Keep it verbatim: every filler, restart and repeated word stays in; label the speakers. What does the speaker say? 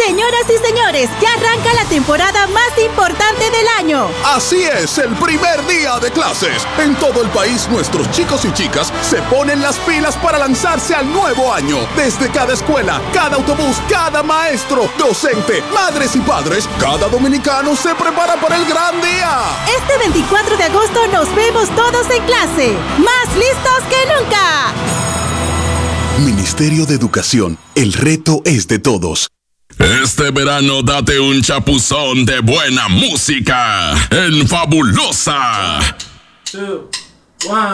Speaker 1: Señoras y señores, ya arranca la temporada más importante del año.
Speaker 2: Así es, el primer día de clases. En todo el país, nuestros chicos y chicas se ponen las pilas para lanzarse al nuevo año. Desde cada escuela, cada autobús, cada maestro, docente, madres y padres, cada dominicano se prepara para el gran día.
Speaker 1: Este veinticuatro de agosto nos vemos todos en clase, más listos que nunca.
Speaker 2: Ministerio de Educación, el reto es de todos.
Speaker 3: Este verano date un chapuzón de buena música en Fabulosa.
Speaker 4: Two, one.